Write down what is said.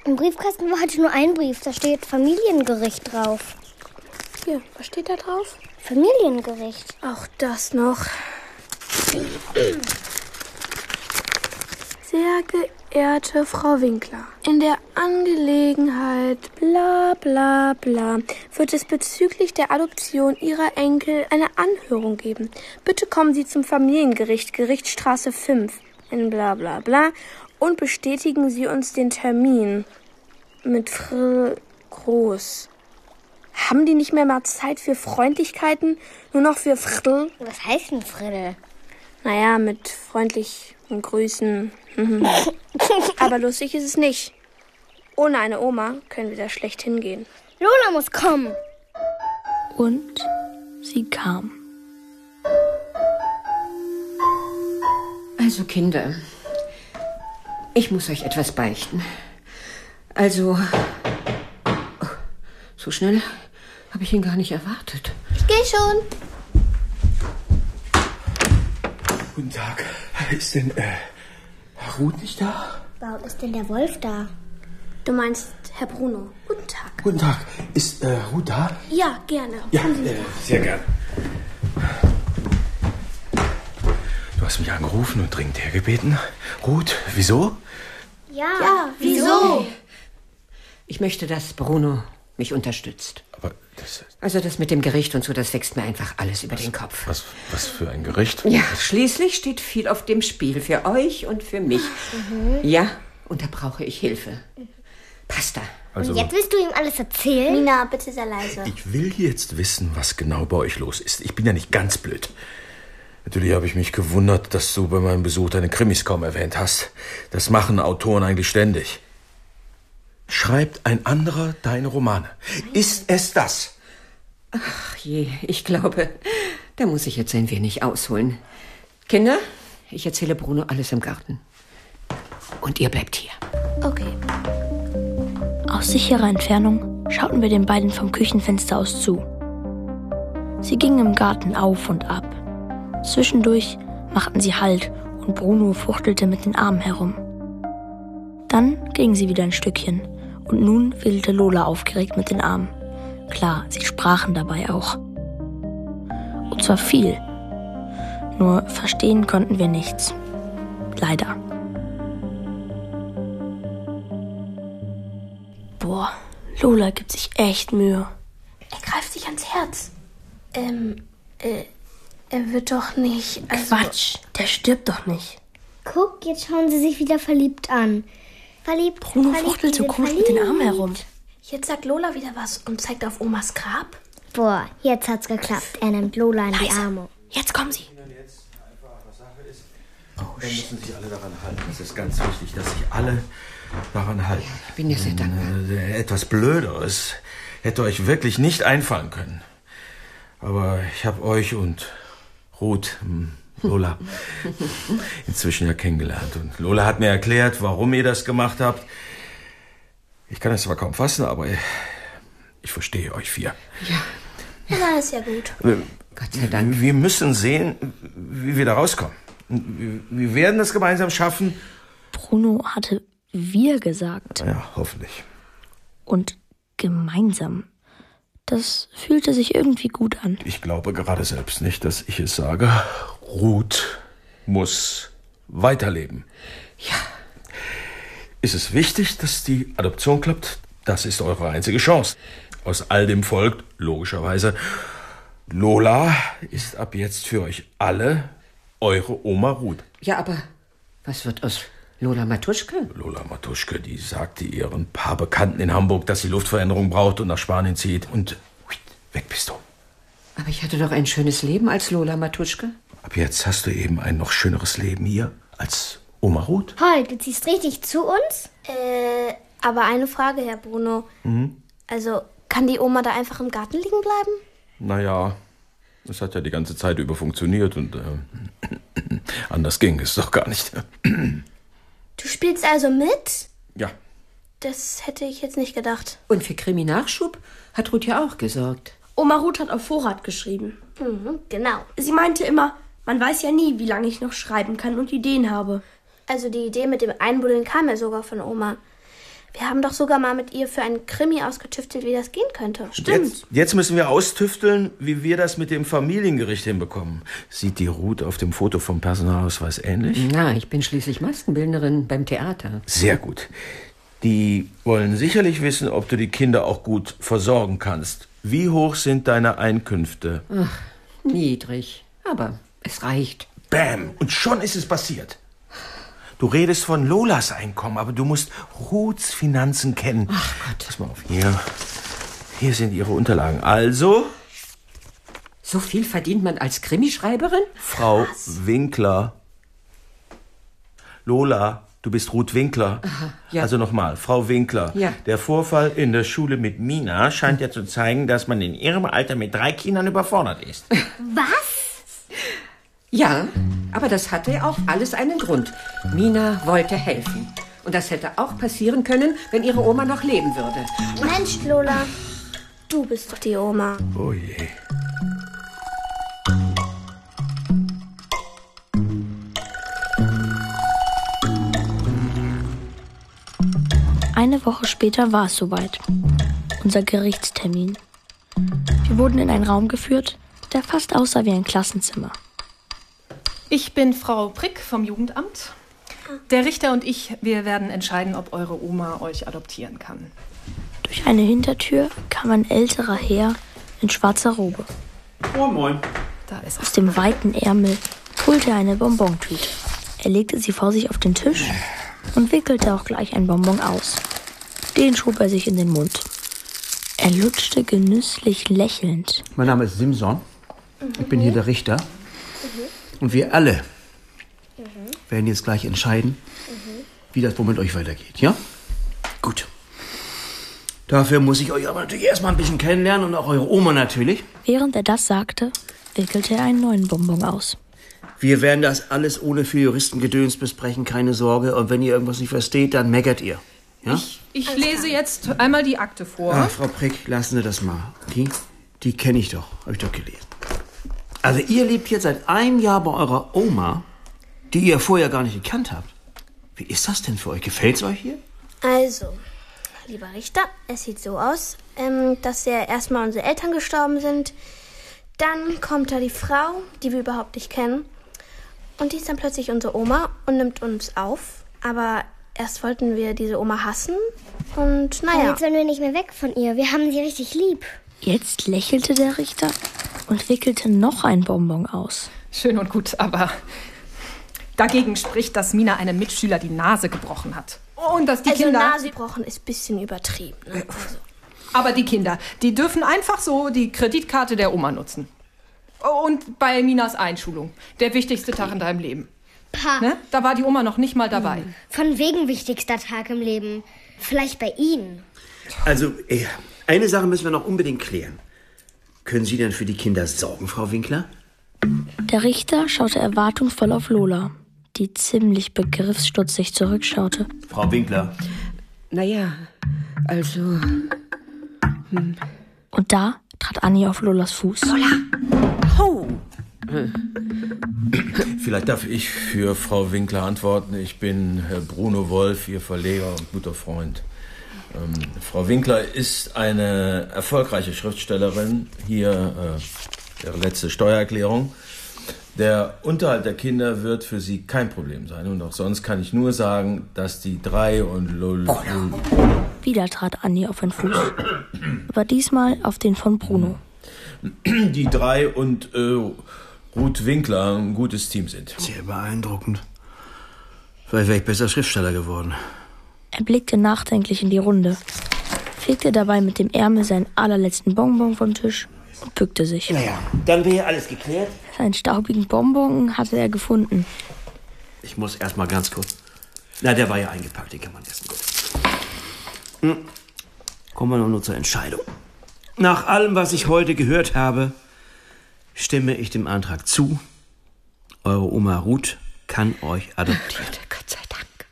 Im Briefkasten war heute nur ein Brief. Da steht Familiengericht drauf. Hier, was steht da drauf? Familiengericht. Auch das noch. Sehr geehrte Frau Winkler, in der Angelegenheit bla bla bla wird es bezüglich der Adoption Ihrer Enkel eine Anhörung geben. Bitte kommen Sie zum Familiengericht, Gerichtsstraße 5 in bla bla bla und bestätigen Sie uns den Termin. Mit Fr groß. Haben die nicht mehr mal Zeit für Freundlichkeiten? Nur noch für Friddl? Was heißt denn Friddl? Naja, mit freundlichen Grüßen. Aber lustig ist es nicht. Ohne eine Oma können wir da schlecht hingehen. Lola muss kommen. Und sie kam. Also Kinder, ich muss euch etwas beichten. Also, so schnell habe ich ihn gar nicht erwartet. Ich gehe schon. Guten Tag. Ist denn Ruth nicht da? Warum ist denn der Wolf da? Du meinst Herr Bruno. Guten Tag. Guten Tag. Ist Ruth da? Ja, gerne. Ja, sehr gern. Du hast mich angerufen und dringend hergebeten. Ruth, wieso? Ja, wieso? Ich möchte, dass Bruno mich unterstützt. Aber das... Also das mit dem Gericht und so, das wächst mir einfach alles über den Kopf. Was für ein Gericht? Ja, schließlich steht viel auf dem Spiel für euch und für mich. Ja, und da brauche ich Hilfe. Pasta. Also, und jetzt willst du ihm alles erzählen? Nina, bitte sehr leise. ich will jetzt wissen, was genau bei euch los ist. Ich bin ja nicht ganz blöd. Natürlich habe ich mich gewundert, dass du bei meinem Besuch deine Krimis kaum erwähnt hast. Das machen Autoren eigentlich ständig. Schreibt ein anderer deine Romane? Ist es das? Ach je, ich glaube, da muss ich jetzt ein wenig ausholen. Kinder, ich erzähle Bruno alles im Garten. Und ihr bleibt hier. Okay. Aus sicherer Entfernung schauten wir den beiden vom Küchenfenster aus zu. Sie gingen im Garten auf und ab. Zwischendurch machten sie Halt und Bruno fuchtelte mit den Armen herum. Dann gingen sie wieder ein Stückchen und nun wedelte Lola aufgeregt mit den Armen. Klar, sie sprachen dabei auch. Und zwar viel. Nur verstehen konnten wir nichts. Leider. Boah, Lola gibt sich echt Mühe. Er greift sich ans Herz. Er wird doch nicht... Quatsch, der stirbt doch nicht. Guck, jetzt schauen sie sich wieder verliebt an. Verliebt. Bruno fuchtelt so komisch mit den Armen herum. Jetzt sagt Lola wieder was und zeigt auf Omas Grab. Boah, jetzt hat's geklappt. Er nimmt Lola in die Arme. Jetzt kommen sie. Dann müssen sich alle daran halten. Das ist ganz wichtig, dass sich alle daran halten. Ich bin dir sehr dankbar. Etwas Blöderes hätte euch wirklich nicht einfallen können. Aber ich habe euch und Ruth, Lola, inzwischen ja kennengelernt. Und Lola hat mir erklärt, warum ihr das gemacht habt. Ich kann es zwar kaum fassen, aber ich verstehe euch vier. Ja, dann ist ja gut. Gott sei Dank. Wir müssen sehen, wie wir da rauskommen. Wir werden das gemeinsam schaffen. Bruno hatte wir gesagt. Ja, hoffentlich. Und gemeinsam. Das fühlte sich irgendwie gut an. Ich glaube gerade selbst nicht, dass ich es sage. Ruth muss weiterleben. Ja. Ist es wichtig, dass die Adoption klappt? Das ist eure einzige Chance. Aus all dem folgt, logischerweise, Lola ist ab jetzt für euch alle eure Oma Ruth. Ja, aber was wird aus Lola Matuschke? Lola Matuschke, die sagte ihren paar Bekannten in Hamburg, dass sie Luftveränderung braucht und nach Spanien zieht. Und weg bist du. Aber ich hatte doch ein schönes Leben als Lola Matuschke. Ab jetzt hast du eben ein noch schöneres Leben hier als Oma Ruth. Paul, du ziehst richtig zu uns? Aber eine Frage, Herr Bruno. Also, kann die Oma da einfach im Garten liegen bleiben? Naja, es hat ja die ganze Zeit über funktioniert und anders ging es doch gar nicht. Du spielst also mit? Ja. Das hätte ich jetzt nicht gedacht. Und für Krimi-Nachschub hat Ruth ja auch gesorgt. Oma Ruth hat auf Vorrat geschrieben. Genau. Sie meinte immer, man weiß ja nie, wie lange ich noch schreiben kann und Ideen habe. Also die Idee mit dem Einbuddeln kam ja sogar von Oma. Wir haben doch sogar mal mit ihr für einen Krimi ausgetüftelt, wie das gehen könnte. Stimmt. Jetzt müssen wir austüfteln, wie wir das mit dem Familiengericht hinbekommen. Sieht die Ruth auf dem Foto vom Personalausweis ähnlich? Na, ich bin schließlich Maskenbildnerin beim Theater. Sehr gut. Die wollen sicherlich wissen, ob du die Kinder auch gut versorgen kannst. Wie hoch sind deine Einkünfte? Ach, niedrig. Aber es reicht. Bäm! Und schon ist es passiert. Du redest von Lolas Einkommen, aber du musst Ruths Finanzen kennen. Ach Gott. Pass mal auf, hier sind ihre Unterlagen. Also, So viel verdient man als Krimischreiberin? Frau Winkler. Lola, du bist Ruth Winkler. Aha, ja. Also nochmal, Frau Winkler. Ja. Der Vorfall in der Schule mit Mina scheint ja zu zeigen, dass man in ihrem Alter mit 3 Kindern überfordert ist. Was? Ja, aber das hatte auch alles einen Grund. Mina wollte helfen. Und das hätte auch passieren können, wenn ihre Oma noch leben würde. Mensch, Lola, du bist doch die Oma. Oh je. Eine Woche später war es soweit. Unser Gerichtstermin. Wir wurden in einen Raum geführt, der fast aussah wie ein Klassenzimmer. Ich bin Frau Prick vom Jugendamt. Der Richter und ich, wir werden entscheiden, ob eure Oma euch adoptieren kann. Durch eine Hintertür kam ein älterer Herr in schwarzer Robe. Moin, moin. Da ist Aus dem weiten Ärmel holte er eine Bonbontüte. Er legte sie vor sich auf den Tisch und wickelte auch gleich ein Bonbon aus. Den schob er sich in den Mund. Er lutschte genüsslich lächelnd. Mein Name ist Simson. Ich bin hier der Richter. Und wir alle werden jetzt gleich entscheiden, wie das wohl mit euch weitergeht, ja? Gut. Dafür muss ich euch aber natürlich erstmal ein bisschen kennenlernen und auch eure Oma natürlich. Während er das sagte, wickelte er einen neuen Bonbon aus. Wir werden das alles ohne viel Juristengedöns besprechen, keine Sorge. Und wenn ihr irgendwas nicht versteht, dann meckert ihr. Ja? Ich lese jetzt einmal die Akte vor. Ah, Frau Prick, lassen Sie das mal. Die kenne ich doch, habe ich doch gelesen. Also ihr lebt jetzt seit einem Jahr bei eurer Oma, die ihr vorher gar nicht gekannt habt. Wie ist das denn für euch? Gefällt's euch hier? Also, lieber Richter, es sieht so aus, dass ja erstmal unsere Eltern gestorben sind. Dann kommt da die Frau, die wir überhaupt nicht kennen. Und die ist dann plötzlich unsere Oma und nimmt uns auf. Aber erst wollten wir diese Oma hassen. Und Aber naja. jetzt sollen wir nicht mehr weg von ihr. Wir haben sie richtig lieb. Jetzt lächelte der Richter und wickelte noch ein Bonbon aus. Schön und gut, aber dagegen spricht, dass Mina einem Mitschüler die Nase gebrochen hat. Und dass die Also Kinder... Nase gebrochen ist ein bisschen übertrieben. Ne? Also. Aber die Kinder, die dürfen einfach so die Kreditkarte der Oma nutzen. Und bei Minas Einschulung, der wichtigste Tag in deinem Leben. Pa. Ne? Da war die Oma noch nicht mal dabei. Von wegen wichtigster Tag im Leben. Vielleicht bei Ihnen. Also, eine Sache müssen wir noch unbedingt klären. Können Sie denn für die Kinder sorgen, Frau Winkler? Der Richter schaute erwartungsvoll auf Lola, die ziemlich begriffsstutzig zurückschaute. Frau Winkler. Naja, also... Und da trat Annie auf Lolas Fuß. Oh! Vielleicht darf ich für Frau Winkler antworten. Ich bin Herr Bruno Wolf, Ihr Verleger und guter Freund. Frau Winkler ist eine erfolgreiche Schriftstellerin. Hier ihre letzte Steuererklärung. Der Unterhalt der Kinder wird für sie kein Problem sein. Und auch sonst kann ich nur sagen, dass die 3 und Wieder trat Annie auf den Fuß, aber diesmal auf den von Bruno. Die 3 und Ruth Winkler ein gutes Team sind. Sehr beeindruckend. Vielleicht wäre ich besser Schriftsteller geworden. Er blickte nachdenklich in die Runde, fegte dabei mit dem Ärmel seinen allerletzten Bonbon vom Tisch und bückte sich. Naja, dann wäre alles geklärt. Seinen staubigen Bonbon hatte er gefunden. Ich muss erst mal ganz kurz... Na, der war ja eingepackt, den kann man essen. Gut. Kommen wir nur zur Entscheidung. Nach allem, was ich heute gehört habe, stimme ich dem Antrag zu. Eure Oma Ruth kann euch adoptieren.